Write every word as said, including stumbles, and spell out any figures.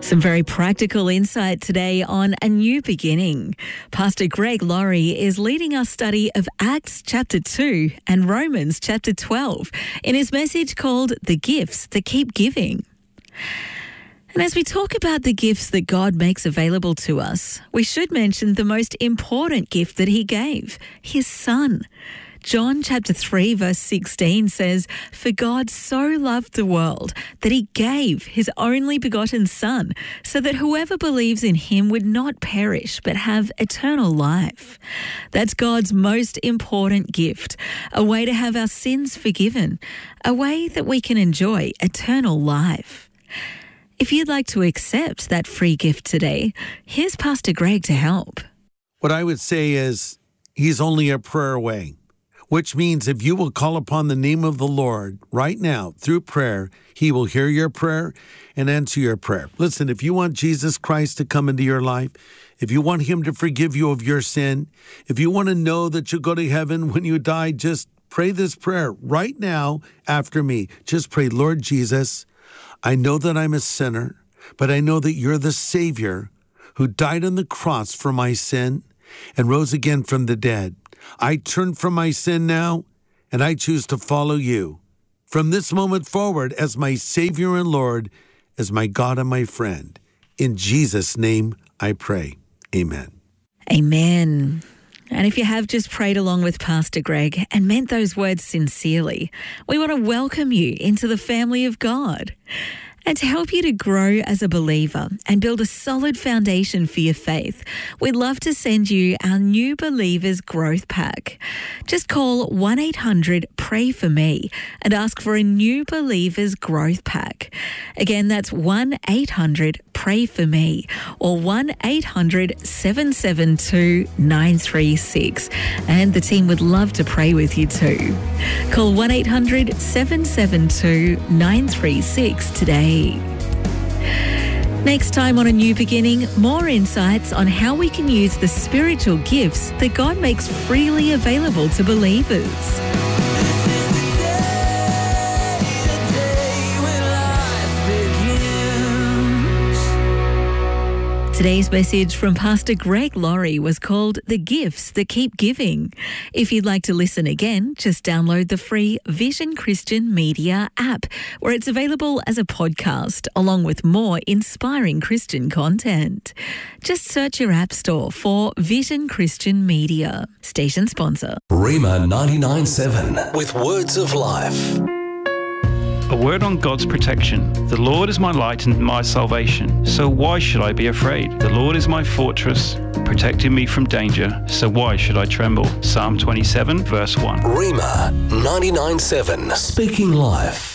Some very practical insight today on A New Beginning. Pastor Greg Laurie is leading our study of Acts chapter two and Romans chapter twelve in his message called The Gifts That Keep Giving. And as we talk about the gifts that God makes available to us, we should mention the most important gift that he gave, his Son. John chapter three verse sixteen says, "For God so loved the world that he gave his only begotten Son, so that whoever believes in him would not perish but have eternal life." That's God's most important gift, a way to have our sins forgiven, a way that we can enjoy eternal life. If you'd like to accept that free gift today, here's Pastor Greg to help. What I would say is he's only a prayer away. Which means if you will call upon the name of the Lord right now through prayer, he will hear your prayer and answer your prayer. Listen, if you want Jesus Christ to come into your life, if you want him to forgive you of your sin, if you want to know that you'll go to heaven when you die, just pray this prayer right now after me. Just pray, "Lord Jesus, I know that I'm a sinner, but I know that you're the Savior who died on the cross for my sin and rose again from the dead. I turn from my sin now, and I choose to follow you from this moment forward as my Savior and Lord, as my God and my friend. In Jesus' name I pray. Amen." Amen. And if you have just prayed along with Pastor Greg and meant those words sincerely, we want to welcome you into the family of God. And to help you to grow as a believer and build a solid foundation for your faith, we'd love to send you our New Believers Growth Pack. Just call one eight hundred pray for me and ask for a New Believers Growth Pack. Again, that's one eight hundred pray for me or one eight hundred seven seven two nine three six. And the team would love to pray with you too. Call one eight hundred seven seven two nine three six today. Next time on A New Beginning, more insights on how we can use the spiritual gifts that God makes freely available to believers. Today's message from Pastor Greg Laurie was called The Gifts That Keep Giving. If you'd like to listen again, just download the free Vision Christian Media app, where it's available as a podcast, along with more inspiring Christian content. Just search your app store for Vision Christian Media. Station sponsor. Rhema ninety-nine point seven with Words of Life. A word on God's protection. The Lord is my light and my salvation, so why should I be afraid? The Lord is my fortress, protecting me from danger, so why should I tremble? Psalm twenty-seven, verse one. Rhema ninety-nine point seven, speaking life.